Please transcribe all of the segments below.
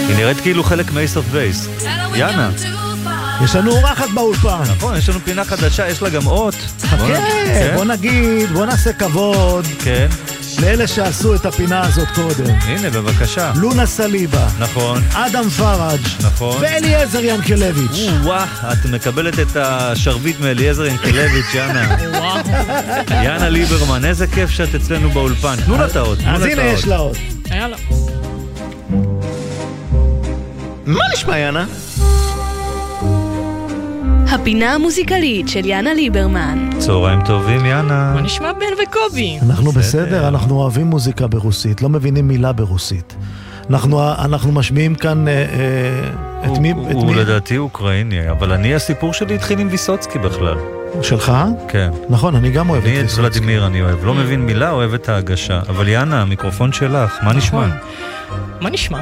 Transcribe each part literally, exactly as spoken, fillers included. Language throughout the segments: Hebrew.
היא נראית כאילו חלק מ-Ace of Base. יאנה. יש לנו אורחת באולפן. נכון, יש לנו פינה חדשה, יש לה גם אות. חכה, בוא נגיד, בוא נעשה כבוד. כן. לאלה שעשו את הפינה הזאת קודם. הנה, בבקשה. לונה סליבה. נכון. אדם פראג'. נכון. ואליעזר ינקלביץ'. וואו, את מקבלת את השרביט מאליעזר ינקלביץ', יאנה. יאנה ליברמן, איזה כיף שאת אצלנו באולפן. תנו לה את האות. אז הנה יש לה אות. יאללה. מה נשמע, יאנה? הפינה המוזיקלית של יאנה ליברמן. צהריים טובים, יאנה. מה נשמע בן וקובי? אנחנו בסדר, אנחנו אוהבים מוזיקה ברוסית, לא מבינים מילה ברוסית. אנחנו, אנחנו משמיעים כאן אה, אה, את מי? הוא, את הוא מי? לדעתי אוקראיני, אבל אני, הסיפור שלי התחיל עם ויסוצקי בכלל. שלך? כן. נכון, אני גם אוהב את אני את ויסוצקי. ולדימיר אני אוהב, לא מבין מילה, אוהב את ההגשה. אבל יאנה, המיקרופון שלך, מה נשמע? מה נשמע?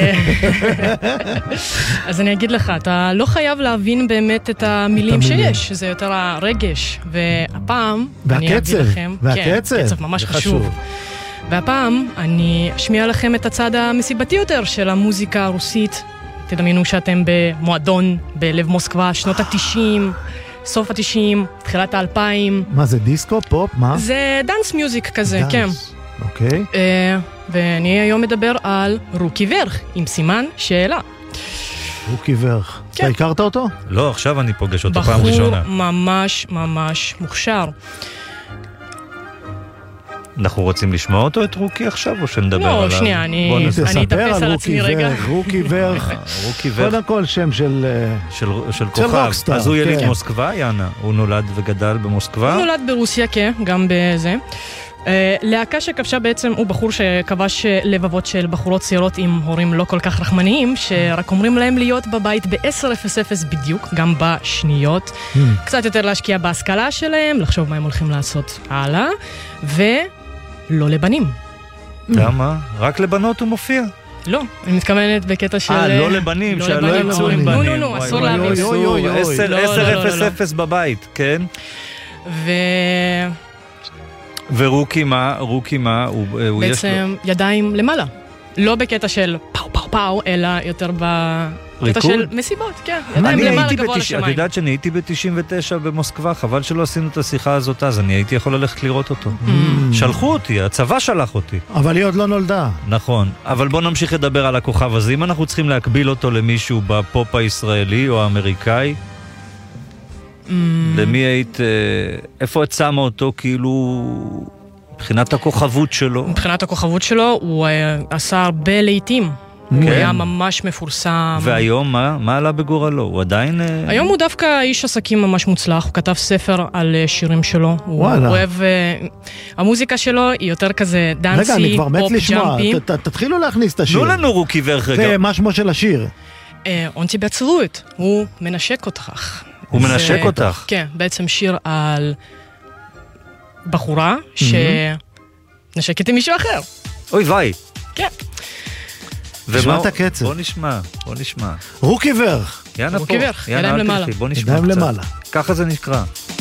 אז אני אגיד לך, אתה לא חייב להבין באמת את המילים שיש, זה יותר הרגש, והפעם אני אגיד לכם, והקצב, קצב ממש חשוב. והפעם אני אשמיע לכם את הצד המסיבתי יותר של המוזיקה הרוסית. תדמיינו שאתם במועדון בלב מוסקבה, שנות ה-תשעים, סוף ה-תשעים, תחילת ה-אלפיים. מה זה, דיסקו, פופ, מה? זה דאנס מיוזיק כזה, כן. אוקיי. ואני היום מדבר על רוקי ורך, עם סימן שאלה. רוקי ורך. אתה הכרת אותו? לא, עכשיו אני פוגש אותו פעם ראשונה. בחור ממש ממש מוכשר. אנחנו רוצים לשמוע אותו את רוקי עכשיו, או שנדבר עליו? לא, שנייה, אני אתאפס על עצמי רגע. רוקי ורך. רוקי ורך. קודם כל שם של... של כוכב. אז הוא יליד מוסקבה, יאנה? הוא נולד וגדל במוסקבה? הוא נולד ברוסיה, כן, גם בזה. להקה שכבשה בעצם הוא בחור שכבש לבבות של בחורות צעירות עם הורים לא כל כך רחמניים, שרק אומרים להם להיות בבית ב-עשר אפס אפס בדיוק, גם בשניות. קצת יותר להשקיע בהשכלה שלהם, לחשוב מה הם הולכים לעשות הלאה, ולא לבנים. למה? רק לבנות הוא מופיע? לא, אני מתכוונת בקטע של... אה, לא לבנים, שלא יצאו עם בנים. נו, נו, נו, אסור להבין. עשר אפס אפס בבית, כן? ו... ורוקי מה? רוקי מה? הוא יש לו... בעצם ידיים למעלה. לא בקטע של פאו פאו פאו, אלא יותר בקטע של מסיבות, כן. ידיים למעלה גבוה לשמיים. את יודעת שאני הייתי ב-תשעים ותשע במוסקבה, חבל שלא עשינו את השיחה הזאת אז, אני הייתי יכול ללכת לראות אותו. שלחו אותי, הצבא שלח אותי. אבל היא עוד לא נולדה. נכון, אבל בוא נמשיך לדבר על הכוכב הזה. אם אנחנו צריכים להקביל אותו למישהו בפופ הישראלי או האמריקאי, למי היית, איפה את שמה אותו כאילו, מבחינת הכוכבות שלו? מבחינת הכוכבות שלו, הוא עשה הרבה לעיתים. הוא היה ממש מפורסם. והיום מה? מה עלה בגורלו? הוא עדיין... היום הוא דווקא איש עסקים ממש מוצלח, הוא כתב ספר על שירים שלו. הוא אוהב... המוזיקה שלו היא יותר כזה דאנסי, פופ, ג'אמפי. תתחילו להכניס את השיר. תנו לנו רוקי ורך רגע. ומה שמו של השיר? On тебя целует, הוא מנשק אותך. הוא מנשק אותך? כן, בעצם שיר על בחורה שנשקת עם מישהו אחר. אוי ויי. כן. נשמע את הקצב. בוא נשמע, בוא נשמע. רוקי ורך. יאנה פה. רוקי ורך, ידיים למעלה. בוא נשמע קצת. ככה זה נקרא.